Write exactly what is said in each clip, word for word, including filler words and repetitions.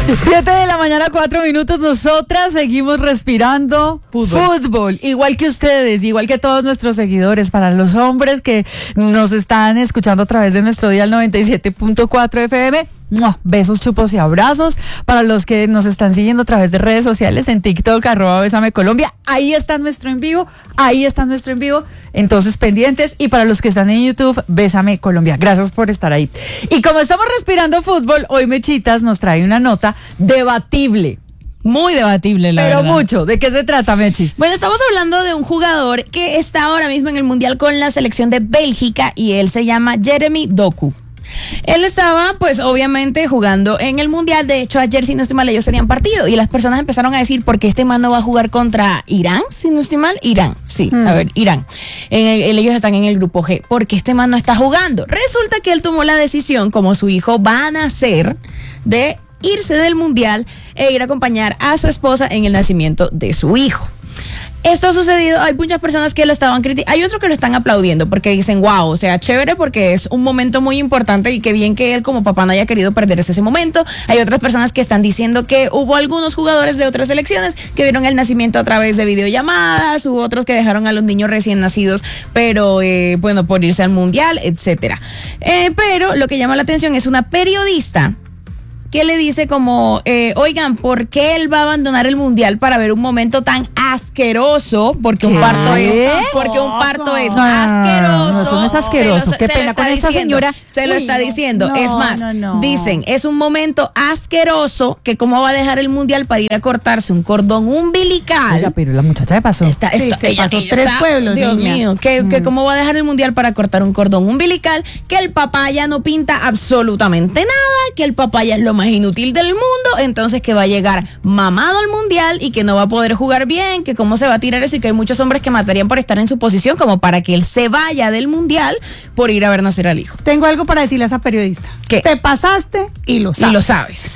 Siete de la mañana, cuatro minutos. Nosotras seguimos respirando fútbol. fútbol. Igual que ustedes, igual que todos nuestros seguidores. Para los hombres que nos están escuchando a través de nuestro dial noventa y siete punto cuatro F M. ¡Mua! Besos, chupos y abrazos. Para los que nos están siguiendo a través de redes sociales, en TikTok, arroba Bésame Colombia, ahí está nuestro en vivo, ahí está nuestro en vivo, entonces pendientes. Y para los que están en YouTube, Bésame Colombia, gracias por estar ahí. Y como estamos respirando fútbol, hoy Mechitas nos trae una nota debatible. Muy debatible, la Pero verdad. mucho. ¿De qué se trata, Mechis? Bueno, estamos hablando de un jugador que está ahora mismo en el Mundial con la selección de Bélgica y él se llama Jeremy Doku. Él estaba, pues, obviamente jugando en el Mundial. De hecho, ayer, si no estoy mal, ellos tenían partido y las personas empezaron a decir, ¿por qué este man no va a jugar contra Irán? Si no estoy mal, Irán, sí, hmm. a ver, Irán. En el, ellos están en el grupo G. ¿Por qué este man no está jugando? Resulta que él tomó la decisión, como su hijo va a nacer, de irse del Mundial e ir a acompañar a su esposa en el nacimiento de su hijo. Esto ha sucedido, hay muchas personas que lo estaban criticando, hay otros que lo están aplaudiendo porque dicen, wow, o sea, chévere porque es un momento muy importante y qué bien que él como papá no haya querido perder ese momento. Hay otras personas que están diciendo que hubo algunos jugadores de otras selecciones que vieron el nacimiento a través de videollamadas, u otros que dejaron a los niños recién nacidos, pero eh, bueno, por irse al Mundial, etcétera. Eh, pero lo que llama la atención es una periodista que le dice como, eh, oigan, ¿por qué él va a abandonar el Mundial para ver un momento tan asqueroso? Porque ¿Qué? un parto es, porque un parto es no, asqueroso. No, eso no es asqueroso. Lo, Qué pena con esta señora. Se lo Uy, está diciendo. No, es más, no, no. dicen, es un momento asqueroso que cómo va a dejar el Mundial para ir a cortarse un cordón umbilical. Oiga, pero la muchacha le pasó. Está, esto, sí, se ella, pasó ella tres está, pueblos. Dios niña. mío, que, mm. que cómo va a dejar el Mundial para cortar un cordón umbilical, que el papá ya no pinta absolutamente nada, que el papá ya es lo más inútil del mundo. Entonces que va a llegar mamado al Mundial y que no va a poder jugar bien, que cómo se va a tirar eso y que hay muchos hombres que matarían por estar en su posición como para que él se vaya del Mundial por ir a ver nacer al hijo. Tengo algo para decirle a esa periodista. ¿Qué? Te pasaste y lo sabes. Y lo sabes.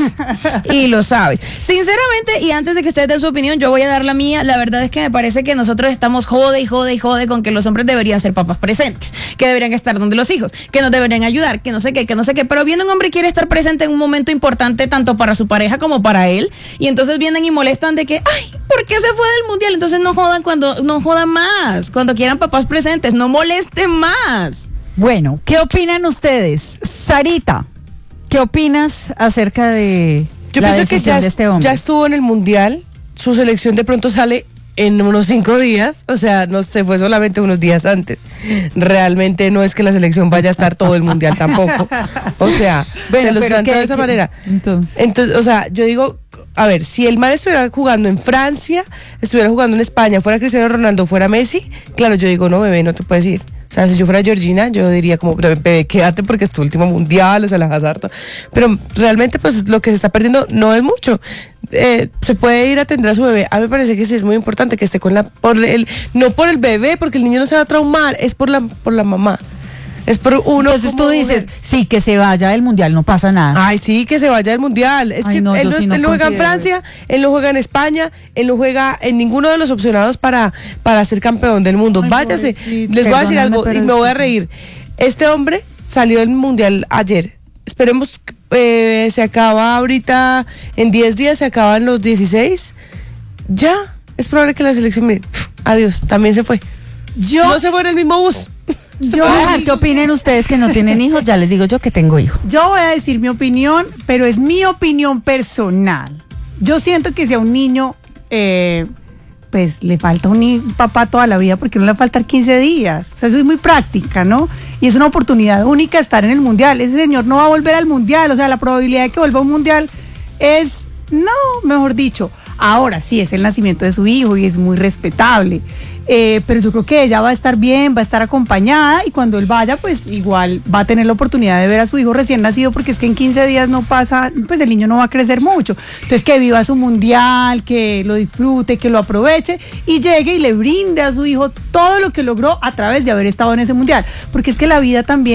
y lo sabes. Sinceramente, y antes de que ustedes den su opinión, yo voy a dar la mía. La verdad es que me parece que nosotros estamos jode y jode y jode con que los hombres deberían ser papás presentes, que deberían estar donde los hijos, que nos deberían ayudar, que no sé qué, que no sé qué. Pero viene un hombre y quiere estar presente en un momento importante tanto para su pareja como para él, y entonces vienen y molestan de que, ay, ¿por qué se fue del Mundial? Entonces no jodan cuando, no jodan más, cuando quieran papás presentes, no molesten más. Bueno, ¿qué opinan ustedes? Sarita, ¿qué opinas acerca de Yo la pienso que decisión ya, de este hombre? ya estuvo en el Mundial, su selección de pronto sale en unos cinco días, o sea, no se fue solamente unos días antes. Realmente no es que la selección vaya a estar todo el Mundial tampoco. O sea, bueno, se los planteó de esa qué, manera. Entonces. Entonces, o sea, yo digo, a ver, si el man estuviera jugando en Francia, estuviera jugando en España, fuera Cristiano Ronaldo, fuera Messi, claro, yo digo, no, bebé, no te puedes ir. O sea, si yo fuera Georgina, yo diría como, bebé, quédate porque es tu último Mundial, o sea, la vas harto. Pero realmente, pues, lo que se está perdiendo no es mucho. Eh, se puede ir a atender a su bebé. A mí me parece que sí es muy importante que esté con la, por el, no por el bebé, porque el niño no se va a traumar, es por la, por la mamá. Es por uno. Entonces tú dices, mujer. sí, que se vaya del Mundial, no pasa nada. Ay, sí, que se vaya del Mundial. Es Ay, que no, él, no, sí no él no juega en Francia, él no juega en España, él no juega en ninguno de los opcionados para, para ser campeón del mundo. Ay, váyase. Les voy a decir algo y me voy a reír. Este hombre salió del Mundial ayer. Esperemos, eh, se acaba ahorita, en diez días se acaban los dieciséis. Ya, es probable que la selección, mire, pf, adiós, también se fue. Yo, no se fue en el mismo bus. Yo voy a dejar que opinen ustedes que no tienen hijos, ya les digo yo que tengo hijos. Yo voy a decir mi opinión, pero es mi opinión personal. Yo siento que si a un niño, eh, pues le falta un papá toda la vida, porque no le va a faltar quince días. O sea, eso es muy práctica, ¿no? Y es una oportunidad única estar en el Mundial. Ese señor no va a volver al Mundial, o sea, la probabilidad de que vuelva a un Mundial es, no, mejor dicho. Ahora sí, es el nacimiento de su hijo y es muy respetable. Eh, pero yo creo que ella va a estar bien, va a estar acompañada y cuando él vaya, pues igual va a tener la oportunidad de ver a su hijo recién nacido, porque es que en quince días no pasa, pues el niño no va a crecer mucho. Entonces que viva su Mundial, que lo disfrute, que lo aproveche y llegue y le brinde a su hijo todo lo que logró a través de haber estado en ese Mundial. Porque es que la vida también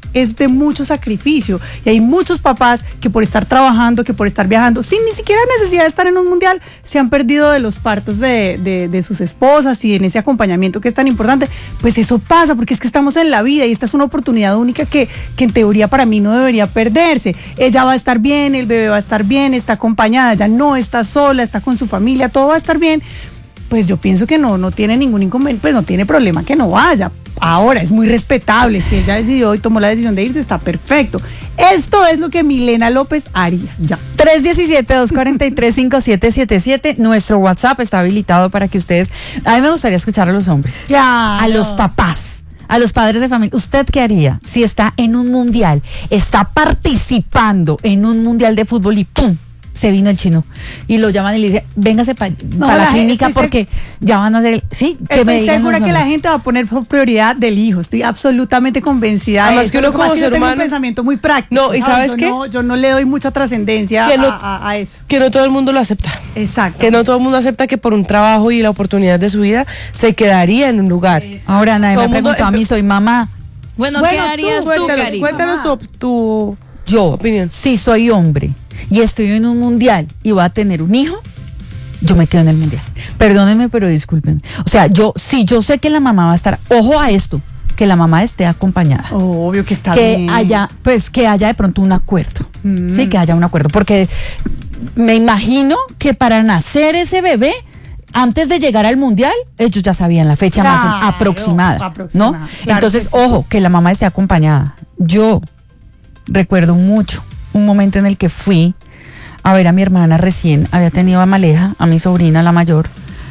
es de mucho sacrificio. Y hay muchos papás que por estar trabajando, que por estar viajando, sin ni siquiera necesidad de estar en un mundial, se han perdido de los partos de, de, de sus esposas y en ese acompañamiento que es tan importante. Pues eso pasa, porque es que estamos en la vida y esta es una oportunidad única que, que en teoría para mí no debería perderse. Ella va a estar bien, el bebé va a estar bien, está acompañada, ya no está sola, está con su familia, todo va a estar bien. Pues yo pienso que no, no tiene ningún inconveniente, pues no tiene problema que no vaya. Ahora, es muy respetable, si ella decidió y tomó la decisión de irse, está perfecto. Esto es lo que Milena López haría, ya. tres uno siete, dos cuatro tres, cinco siete siete siete, nuestro WhatsApp está habilitado para que ustedes, a mí me gustaría escuchar a los hombres, Claro. a los papás, a los padres de familia. ¿Usted qué haría si está en un mundial, está participando en un mundial de fútbol y ¡pum!, se vino el chino y lo llaman y le dicen, véngase para No, pa la, la clínica gente- porque ya van a hacer, sí, que me Estoy digan segura los que la hombres. gente va a poner por prioridad del hijo. Estoy absolutamente convencida de Además eso. que uno Lo pasa como es que yo ser tengo un humano- pensamiento muy práctico. No, ¿y sabes yo qué? No, yo no le doy mucha trascendencia Que no- a, a- a eso. Que no todo el mundo lo acepta. Exacto. Que no todo el mundo acepta que por un trabajo y la oportunidad de su vida se quedaría en un lugar. Ahora nadie Todo me el mundo- preguntó a mí, soy mamá. Bueno, Bueno, ¿qué tú, harías tú, Cuéntanos, Cari? cuéntanos tu, tu Yo, opinión. si soy hombre y estoy en un mundial y voy a tener un hijo, yo me quedo en el mundial. Perdónenme, pero discúlpenme. O sea, yo, si yo sé que la mamá va a estar, ojo a esto, que la mamá esté acompañada. Obvio que está que bien. haya, pues que haya de pronto un acuerdo. Mm. Sí, que haya un acuerdo. Porque me imagino que para nacer ese bebé, antes de llegar al mundial, ellos ya sabían la fecha más o menos Claro, aproximada, aproximada, ¿no? claro Entonces, que sí. ojo, que la mamá esté acompañada. Yo recuerdo mucho un momento en el que fui a ver a mi hermana recién, había tenido a Maleja, a mi sobrina, la mayor,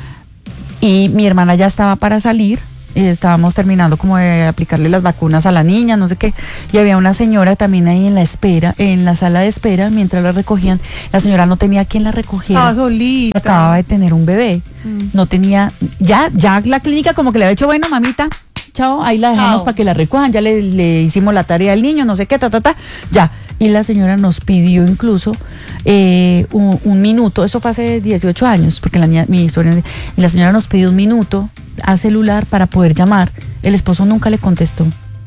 y mi hermana ya estaba para salir, y estábamos terminando como de aplicarle las vacunas a la niña, no sé qué, y había una señora también ahí en la espera, en la sala de espera, mientras la recogían. La señora no tenía quien la recogiera. Estaba solita. Acababa de tener un bebé, no tenía, ya, ya la clínica como que le había dicho, bueno, mamita, chao, ahí la dejamos Chao. para que la recojan, ya le, le hicimos la tarea al niño, no sé qué, ta, ta, ta, ya. Y la señora nos pidió incluso eh, un, un minuto, eso fue hace dieciocho años, porque la niña, mi historia, y la señora nos pidió un minuto a celular para poder llamar. El esposo nunca le contestó,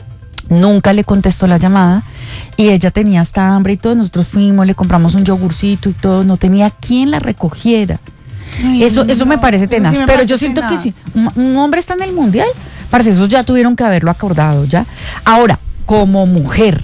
nunca le contestó la llamada, y ella tenía hasta hambre y todo. Nosotros fuimos, le compramos un yogurcito y todo, no tenía quien la recogiera. Ay, Eso, eso me no, parece eso sí tenaz, me pero parece yo siento tenaz. que si un, un hombre está en el mundial, parece esos ya tuvieron que haberlo acordado ya. Ahora, como mujer,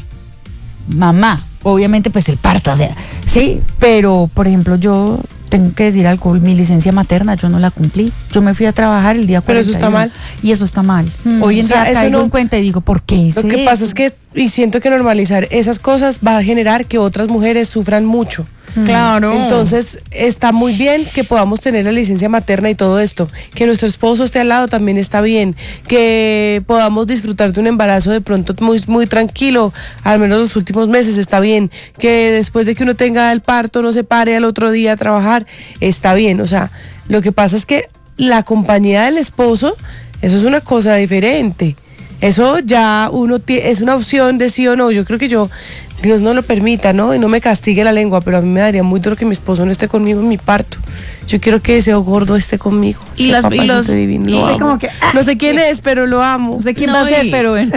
mamá, obviamente pues el parto, o sea, sí, pero por ejemplo yo tengo que decir algo, mi licencia materna yo no la cumplí, yo me fui a trabajar el día Pero eso está cuarenta y uno, mal. y eso está mal. Hoy en O sea, día eso caigo no- en cuenta y digo, ¿por qué hice Lo que pasa eso? es que, y siento que normalizar esas cosas va a generar que otras mujeres sufran mucho. Claro. Entonces, está muy bien que podamos tener la licencia materna y todo esto. Que nuestro esposo esté al lado también está bien. Que podamos disfrutar de un embarazo de pronto muy, muy tranquilo, al menos los últimos meses, está bien. Que después de que uno tenga el parto no se pare al otro día a trabajar, está bien. O sea, lo que pasa es que la compañía del esposo, eso es una cosa diferente. Eso ya uno tie- es una opción de sí o no. Yo creo que yo, Dios no lo permita, ¿no? Y no me castigue la lengua, pero a mí me daría muy duro que mi esposo no esté conmigo en mi parto. Yo quiero que ese gordo esté conmigo. Y Ese las- y papazote los- divino, y lo amo. como que, ah, no sé quién es, pero lo amo. No sé quién No, va a ser, y- pero bueno.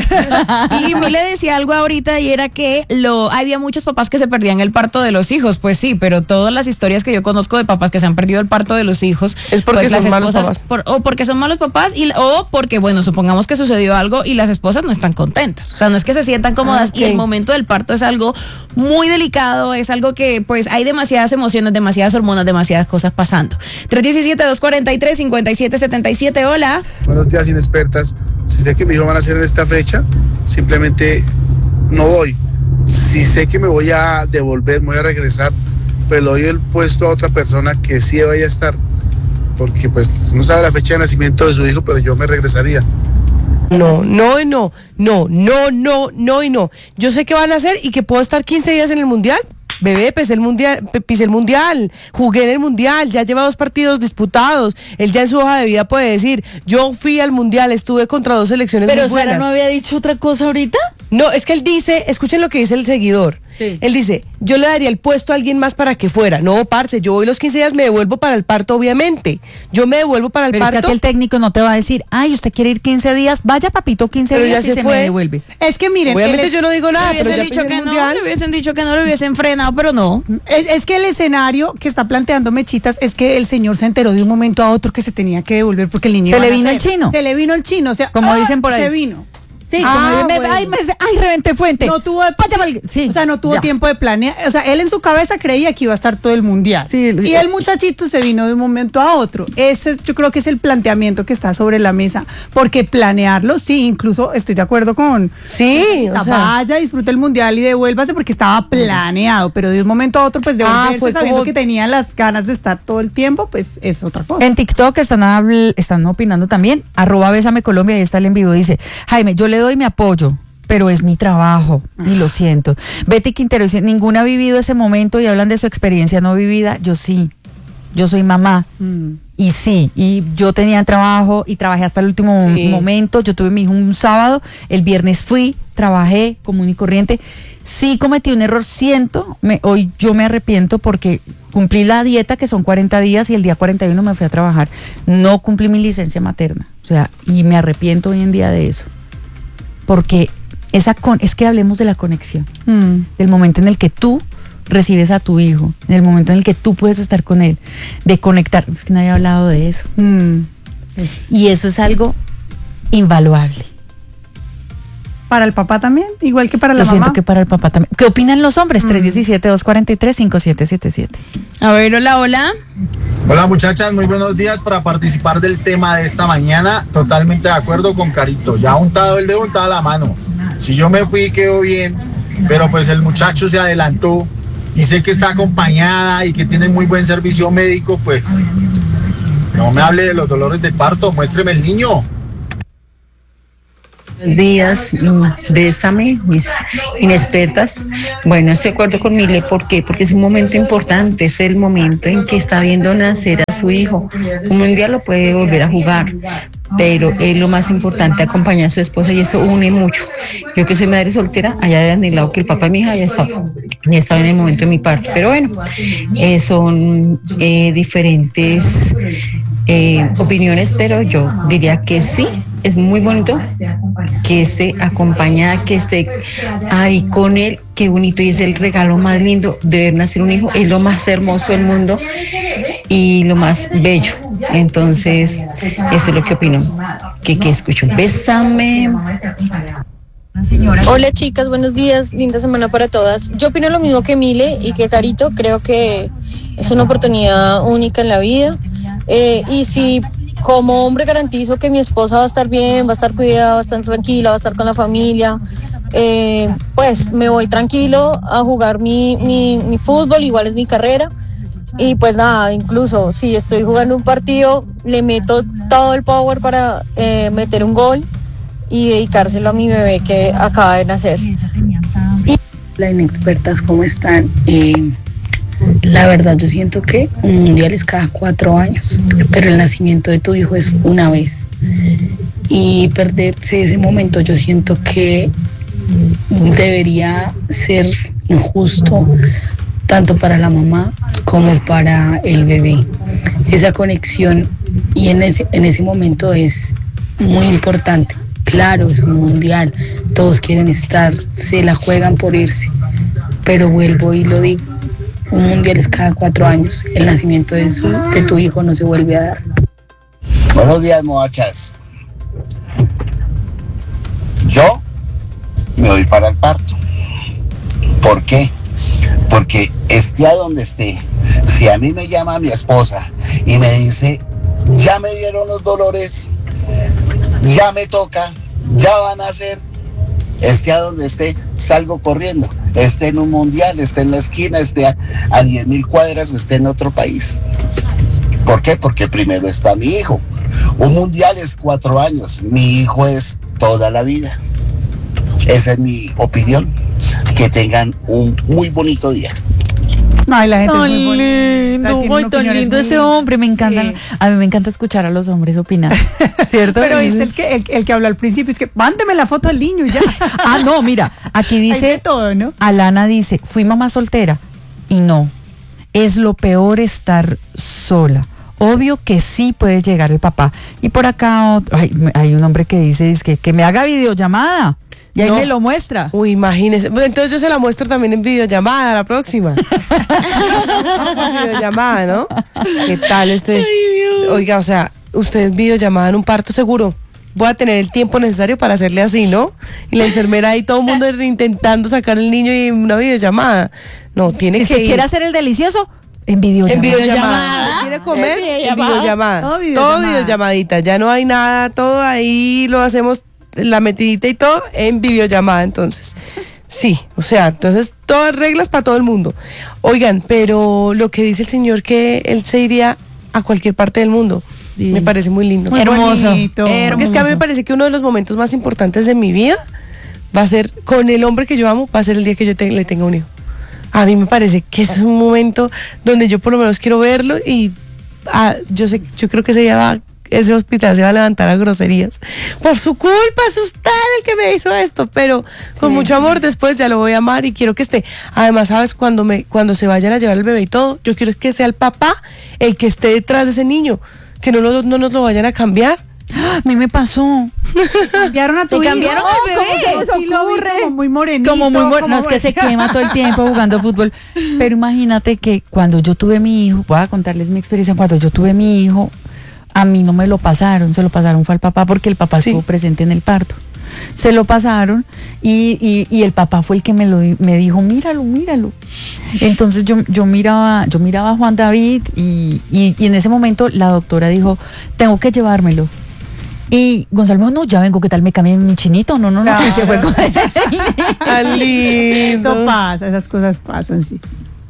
Y me le decía algo ahorita y era que lo había muchos papás que se perdían el parto de los hijos. Pues sí, pero todas las historias que yo conozco de papás que se han perdido el parto de los hijos Es porque pues son malos papás. por- o porque son malos papás y, o porque, bueno, supongamos que sucedió algo y las esposas no están contentas. O sea, no es que se sientan cómodas Ah, ok. y el momento del parto es algo muy delicado, es algo que pues hay demasiadas emociones, demasiadas hormonas, demasiadas cosas pasando. tres uno siete, dos cuatro tres, cinco siete siete siete, hola. Buenos días, inexpertas. Si sé que mi hijo van a hacer en esta fecha, simplemente no voy. Si sé que me voy a devolver, me voy a regresar, pues le doy el puesto a otra persona que sí vaya a estar, porque pues no sabe la fecha de nacimiento de su hijo, pero yo me regresaría. No, no, y no, no, no, no, no y no. Yo sé que van a hacer y que puedo estar quince días en el mundial. Bebé, pisé el mundial, pe- pisé el mundial, jugué en el mundial, ya lleva dos partidos disputados. Él ya en su hoja de vida puede decir, yo fui al mundial, estuve contra dos selecciones Pero muy Sara buenas. no había dicho otra cosa ahorita. No, es que él dice, escuchen lo que dice el seguidor. Sí. Él dice, yo le daría el puesto a alguien más para que fuera. No, parce, yo voy los quince días, me devuelvo para el parto, obviamente. Yo me devuelvo para el Pero parto. es que aquí el técnico no te va a decir, ay, usted quiere ir quince días, vaya papito quince Pero días ya y se se fue. me devuelve. Es que miren, Obviamente el- yo no digo nada, Le pero hubiesen ya dicho pensé que en no, mundial. le hubiesen dicho que no, lo hubiesen frenado, pero no. Es, es que el escenario que está planteando Mechitas es que el señor se enteró de un momento a otro que se tenía que devolver porque el niño Se iba le a vino el nacer. chino. Se le vino el chino, o sea, Como ¡ah! dicen por ahí. Se vino. Sí, Ah, como yo me, bueno. ay, me, ay, reventé fuente. No tuvo, Vaya pa'l- sí, o sea, no tuvo ya. tiempo de planear. O sea, él en su cabeza creía que iba a estar todo el mundial. Sí, y el muchachito se vino de un momento a otro. Ese yo creo que es el planteamiento que está sobre la mesa. Porque planearlo, sí, incluso estoy de acuerdo con. Sí, o sea. Vaya, disfrute el mundial y devuélvase porque estaba planeado. Pero de un momento a otro, pues devolverse fue sabiendo como- que tenía las ganas de estar todo el tiempo, pues es otra cosa. En TikTok están, habl- están opinando también, arroba Bésame Colombia, ahí está el en vivo, dice, Jaime, yo le doy mi apoyo, pero es mi trabajo y lo siento. Betty Quintero dice, ninguna ha vivido ese momento y hablan de su experiencia no vivida. Yo sí, yo soy mamá Mm. y sí, y yo tenía trabajo y trabajé hasta el último Sí. momento. Yo tuve mi hijo un sábado, el viernes fui, trabajé común y corriente. Sí cometí un error, siento, me, hoy yo me arrepiento porque cumplí la dieta que son cuarenta días y el día cuarenta y uno me fui a trabajar. No cumplí mi licencia materna, o sea, y me arrepiento hoy en día de eso. Porque esa con, es que hablemos de la conexión, Mm. del momento en el que tú recibes a tu hijo, en el momento en el que tú puedes estar con él, de conectar, es que nadie ha hablado de eso. Mm. Y eso es algo invaluable. Para el papá también, igual que para Yo la siento mamá. que para el papá también. ¿Qué opinan los hombres? tres uno siete, dos cuatro tres, cinco siete siete siete. A ver, hola, hola. Hola muchachas, muy buenos días para participar del tema de esta mañana. Totalmente de acuerdo con Carito. Ya untado el dedo, untada la mano. Si yo me fui quedó bien, pero pues el muchacho se adelantó y sé que está acompañada y que tiene muy buen servicio médico, pues no me hable de los dolores de parto, muéstreme el niño. Buenos días, mm, bésame, mis inexpertas. Bueno, estoy de acuerdo con Mile, ¿por qué? Porque es un momento importante, es el momento en que está viendo nacer a su hijo. Un mundial lo puede volver a jugar, pero es lo más importante, acompañar a su esposa y eso une mucho. Yo que soy madre soltera, allá de anhelado que el papá de mi hija ya estaba, ya estaba en el momento de mi parto, pero bueno, eh, son eh, diferentes eh, opiniones, pero yo diría que sí, es muy bonito que esté acompañada, que esté ahí con él, qué bonito, y es el regalo más lindo de ver nacer un hijo, es lo más hermoso del mundo y lo más bello. Entonces, eso es lo que opino, que, que escucho. Bésame. Hola chicas, buenos días, linda semana para todas. Yo opino lo mismo que Mile y que Carito, creo que es una oportunidad única en la vida. Eh, y si como hombre garantizo que mi esposa va a estar bien, va a estar cuidada, va a estar tranquila, va a estar con la familia, eh, pues me voy tranquilo a jugar mi, mi, mi fútbol, igual es mi carrera. Y pues nada, incluso si estoy jugando un partido, le meto todo el power para eh, meter un gol y dedicárselo a mi bebé que acaba de nacer. Hola inexpertas, ¿cómo están? Eh, la verdad yo siento que un mundial es cada cuatro años, pero el nacimiento de tu hijo es una vez. Y perderse ese momento yo siento que debería ser injusto tanto para la mamá como para el bebé. Esa conexión y en ese, en ese momento es muy importante. Claro, es un mundial, todos quieren estar, se la juegan por irse, pero vuelvo y lo digo, un mundial es cada cuatro años, el nacimiento de, su, de tu hijo no se vuelve a dar. Buenos días, muchachas. Yo me voy para el parto. ¿Por qué? Porque esté a donde esté, si a mí me llama mi esposa y me dice, ya me dieron los dolores, ya me toca, ya van a hacer, esté a donde esté, salgo corriendo, esté en un mundial, esté en la esquina, esté a, a diez mil cuadras o esté en otro país. ¿Por qué? Porque primero está mi hijo. Un mundial es cuatro años, mi hijo es toda la vida. Esa es mi opinión. Que tengan un muy bonito día. No, y la gente Tan es muy bonita, lindo, tiene ay, tan opiniones lindo muy ese hombre, me encanta. Sí. A mí me encanta escuchar a los hombres opinar, ¿cierto? Pero viste el que, el, el que habló al principio, es que mándeme la foto del niño y ya. Ah, no, mira, aquí Hay de dice, todo, ¿no? Alana dice, fui mamá soltera y no, es lo peor estar sola. Obvio que sí puede llegar el papá. Y por acá otro, ay, me- hay un hombre que dice es que, que me haga videollamada y ahí No. me lo muestra. Uy, imagínese. Bueno, entonces yo se la muestro también en videollamada la próxima. Videollamada, ¿no? ¿Qué tal este? Oiga, o sea, usted en videollamada en un parto seguro. Voy a tener el tiempo necesario para hacerle así, ¿no? Y la enfermera ahí, todo el mundo intentando sacar al niño y una videollamada. No, tiene ¿Es que que ir. quiere hacer el delicioso? En videollamada. En videollamada. Videollamada. ¿Quiere comer? En En videollamada. videollamada. Todo Todo videollamada. videollamadita. Ya no hay nada, todo ahí lo hacemos, la metidita y todo en videollamada. Entonces, sí, o sea, entonces todas reglas para todo el mundo. Oigan, pero lo que dice el señor que él se iría a cualquier parte del mundo, Sí. me parece muy lindo. Muy Hermoso. bonito. Porque es que a mí me parece que uno de los momentos más importantes de mi vida va a ser, con el hombre que yo amo, va a ser el día que yo te- le tenga un hijo. A mí me parece que es un momento donde yo por lo menos quiero verlo y ah, yo sé, yo creo que ese día va, ese hospital se va a levantar a groserías. Por su culpa, es usted el que me hizo esto, pero con mucho amor después ya lo voy a amar y quiero que esté. Además, sabes, cuando me, cuando se vayan a llevar el bebé y todo, yo quiero que sea el papá el que esté detrás de ese niño, que no, lo- no nos lo vayan a cambiar. A mí me pasó. Cambiaron a tu Te hijo. cambiaron Oh, el bebé. ¿cómo se les Sí lo vi, ocurre? Como muy morenito. Como muy bueno, como es que se decía. quema todo el tiempo jugando fútbol. Pero imagínate que cuando yo tuve mi hijo, voy a contarles mi experiencia, cuando yo tuve mi hijo, a mí no me lo pasaron, se lo pasaron fue al papá porque el papá Sí. estuvo presente en el parto. Se lo pasaron y, y, y el papá fue el que me lo di- me dijo, míralo, míralo. Entonces yo, yo miraba, yo miraba a Juan David y, y, y en ese momento la doctora dijo, tengo que llevármelo. Y Gonzalo me dijo, no, ya vengo, ¿qué tal me cambian mi chinito? No, no, no, y se fue con él. Tan lindo. Eso pasa, esas cosas pasan, sí.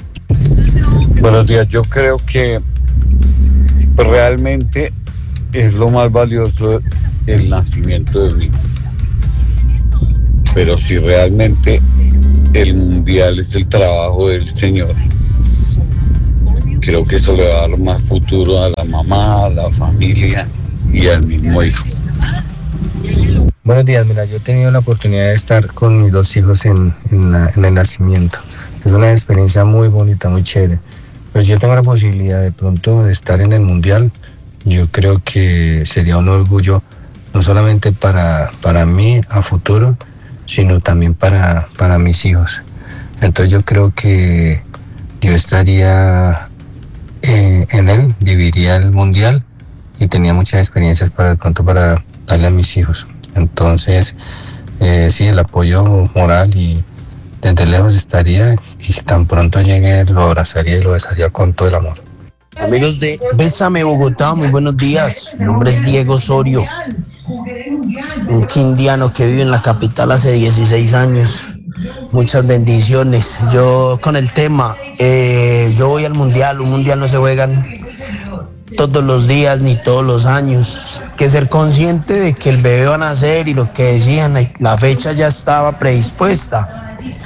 Buenos días, yo creo que pues, realmente es lo más valioso el nacimiento de mi hijo. Pero si realmente el mundial es el trabajo del Señor, creo que eso le va a dar más futuro a la mamá, a la familia y al mismo hijo. Buenos días, mira, yo he tenido la oportunidad de estar con mis dos hijos en, en, la- en el nacimiento. Es una experiencia muy bonita, muy chévere. Pero si yo tengo la posibilidad de pronto de estar en el mundial, yo creo que sería un orgullo no solamente para, para mí a futuro, sino también para, para mis hijos. Entonces yo creo que yo estaría eh, en él, viviría el mundial y tenía muchas experiencias para de pronto para darle a mis hijos. Entonces, eh, sí, el apoyo moral y desde lejos estaría y tan pronto llegue lo abrazaría y lo besaría con todo el amor. Amigos de Bésame Bogotá, muy buenos días. Mi nombre es Diego Osorio, un quindiano que vive en la capital hace dieciséis años. Muchas bendiciones. Yo con el tema, eh, yo voy al mundial, un mundial no se juegan todos los días ni todos los años. Hay que ser consciente de que el bebé va a nacer y lo que decían, la fecha ya estaba predispuesta.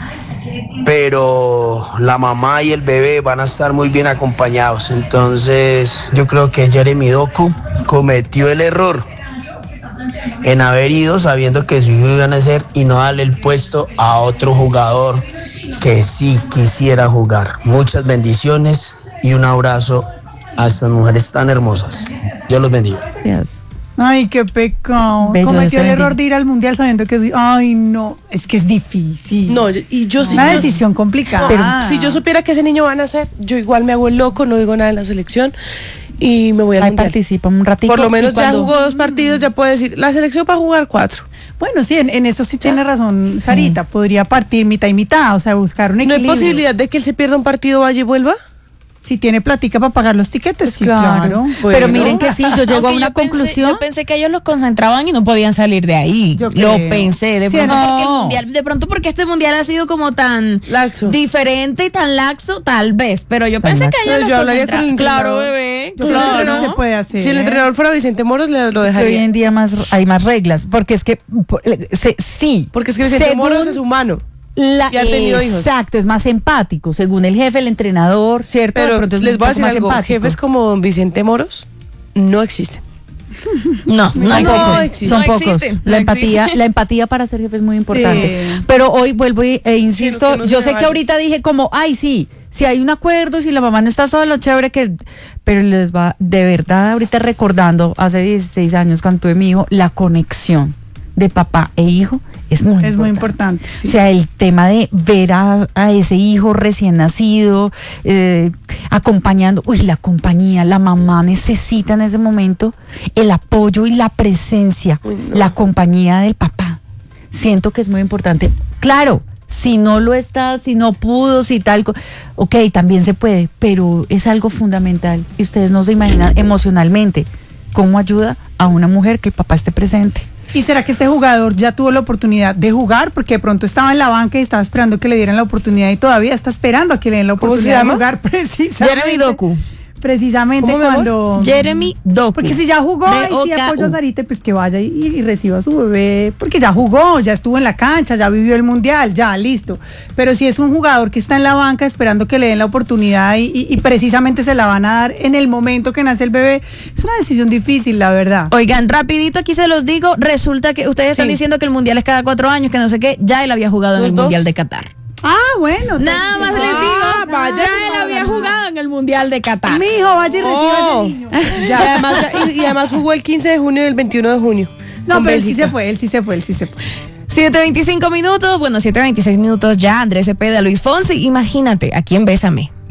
Pero la mamá y el bebé van a estar muy bien acompañados. Entonces yo creo que Jeremy Doku cometió el error en haber ido sabiendo que su hijo iba a nacer y no darle el puesto a otro jugador que sí quisiera jugar. Muchas bendiciones y un abrazo a estas mujeres tan hermosas. Dios los bendiga. Gracias. Ay, qué pecado. Bello, Dios Cometió te el bendiga. error de ir al mundial sabiendo que es. Ay, no. Es que es difícil. No, yo- y yo sí. Una yo- decisión complicada. Pero si yo supiera que ese niño va a nacer, yo igual me hago el loco, no digo nada en la selección y me voy al Ahí mundial. participa un ratito. Por lo y menos ya cuando- jugó dos partidos, ya puede decir, la selección va a jugar cuatro. Bueno, sí, en, en eso sí tiene razón Sarita. Podría partir mitad y mitad, o sea, buscar un ¿No hay equilibrio. posibilidad de que él se pierda un partido, vaya y vuelva? Si tiene platica para pagar los tiquetes, sí, Claro. claro. Pero Bueno. miren que sí, yo llego a Aunque una yo pensé- conclusión. yo pensé que ellos los concentraban y no podían salir de ahí. Yo Lo creo. pensé, de Sí, pronto no. porque el mundial, de pronto porque este mundial ha sido como tan Laxo. diferente y tan laxo, tal vez. Pero yo Tan pensé laxo. que ellos Pero los yo hablaría con el concentraban. Claro, entrenador. bebé. Yo creo que Claro. sí se puede hacer. Si el entrenador fuera Vicente Moros, le lo Que hoy dejaría. en día más hay más reglas, porque es que po- se- sí. Porque es que Vicente según- Moros es humano. La, Y han tenido hijos. Exacto, es más empático, según el jefe, el entrenador, ¿cierto? De Pero pronto es les un voy a poco decir más algo, empático. jefes como don Vicente Moros no existen. No, no, No, existen. no existen. Son No pocos. existen, La no empatía, existen. la empatía para ser jefe es muy importante. Sí. Pero hoy vuelvo y- e insisto, que no se yo me sé que vaya. ahorita dije como, ay, sí, si hay un acuerdo, si la mamá no está sola, chévere que, pero les va, de verdad, ahorita recordando hace dieciséis años cuando tuve mi hijo, la conexión de papá e hijo es muy importante. Es muy importante. O sea, el tema de ver a, a ese hijo recién nacido, eh, acompañando, uy, la compañía, la mamá necesita en ese momento el apoyo y la presencia, Uy, no. la compañía del papá. Siento que es muy importante. Claro, si no lo está, si no pudo, si tal, co- ok, también se puede, pero es algo fundamental y ustedes no se imaginan emocionalmente cómo ayuda a una mujer que el papá esté presente. ¿Y será que este jugador ya tuvo la oportunidad de jugar? Porque de pronto estaba en la banca y estaba esperando que le dieran la oportunidad y todavía está esperando a que le den la ¿Cómo se oportunidad llama? de jugar precisamente. Jeremy Doku. Precisamente ¿Cómo, mi amor? cuando... Jeremy Doku. Porque si ya jugó, D ahí O sí K U. apoyo a Sarita, pues que vaya y, y reciba a su bebé, porque ya jugó, ya estuvo en la cancha, ya vivió el mundial, ya, listo. Pero si es un jugador que está en la banca esperando que le den la oportunidad y, y- y precisamente se la van a dar en el momento que nace el bebé, es una decisión difícil, la verdad. Oigan, rapidito aquí se los digo, resulta que ustedes están Sí. diciendo que el mundial es cada cuatro años, que no sé qué, ya él había jugado en ¿Los el dos? mundial de Qatar. Ah, bueno. Nada más les Ah, digo, vaya, ya él había jugado en el mundial de Qatar. Mi hijo, vaya y reciba a Oh. ese niño. Y además, y, y además jugó el quince de junio y el veintiuno de junio. No, con pero él sí Bélgica. se fue, él sí se fue, él sí se fue. siete veinticinco minutos, bueno, siete veintiséis minutos ya, Andrés Cepeda, Luis Fonsi, imagínate, aquí en Bésame.